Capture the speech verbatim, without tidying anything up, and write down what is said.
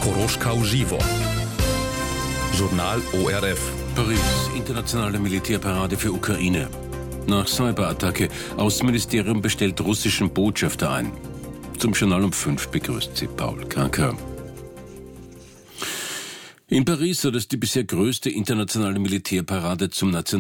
Koroschkau Živo. Journal O R F. Paris, internationale Militärparade für Ukraine. Nach Cyberattacke, Außenministerium bestellt russischen Botschafter ein. Zum Journal um fünf begrüßt sie Paul Kranker. In Paris soll es die bisher größte internationale Militärparade zum National